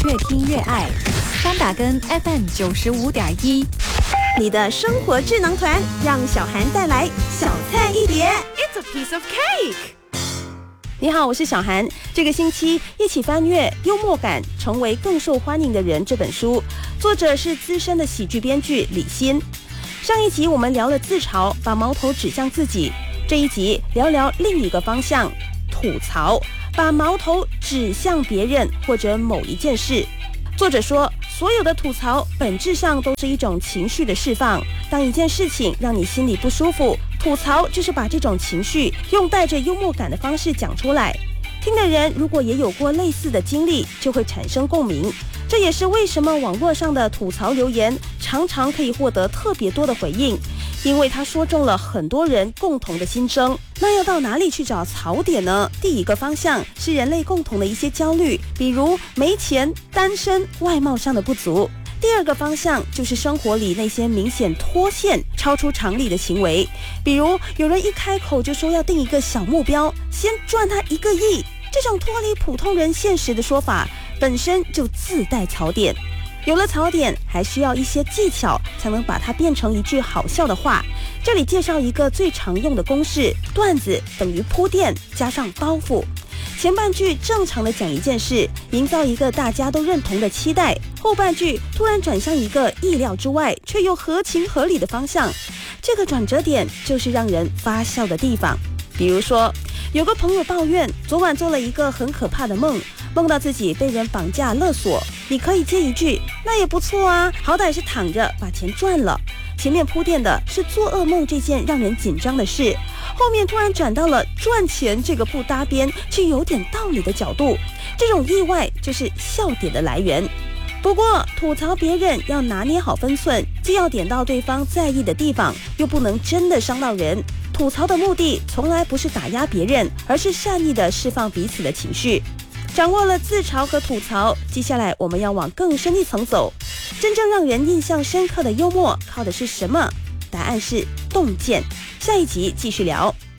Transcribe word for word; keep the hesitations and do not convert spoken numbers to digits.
越听越爱。三打根 F M 九十五点一， 你的生活智囊团，让小涵带来小菜一碟。 It's a piece of cake。 你好，我是小涵。这个星期一起翻阅《幽默感成为更受欢迎的人》这本书，作者是资深的喜剧编剧李欣。上一集我们聊了自嘲，把矛头指向自己。这一集聊聊另一个方向，吐槽，把矛头指向别人或者某一件事。作者说，所有的吐槽本质上都是一种情绪的释放。当一件事情让你心里不舒服，吐槽就是把这种情绪用带着幽默感的方式讲出来。听的人如果也有过类似的经历，就会产生共鸣。这也是为什么网络上的吐槽留言常常可以获得特别多的回应，因为它说中了很多人共同的心声。那要到哪里去找槽点呢？第一个方向是人类共同的一些焦虑，比如没钱、单身、外貌上的不足。第二个方向就是生活里那些明显脱线、超出常理的行为，比如有人一开口就说要定一个小目标，先赚他一个亿，这种脱离普通人现实的说法本身就自带槽点。有了槽点，还需要一些技巧才能把它变成一句好笑的话。这里介绍一个最常用的公式：段子等于铺垫加上包袱。前半句正常的讲一件事，营造一个大家都认同的期待，后半句突然转向一个意料之外却又合情合理的方向。这个转折点就是让人发笑的地方。比如说，有个朋友抱怨昨晚做了一个很可怕的梦，梦到自己被人绑架勒索。你可以接一句，那也不错啊，好歹是躺着把钱赚了。前面铺垫的是做噩梦这件让人紧张的事，后面突然转到了赚钱这个不搭边却有点道理的角度，这种意外就是笑点的来源。不过吐槽别人要拿捏好分寸，既要点到对方在意的地方，又不能真的伤到人。吐槽的目的从来不是打压别人，而是善意的释放彼此的情绪。掌握了自嘲和吐槽，接下来我们要往更深一层走。真正让人印象深刻的幽默靠的是什么？答案是洞见。下一集继续聊。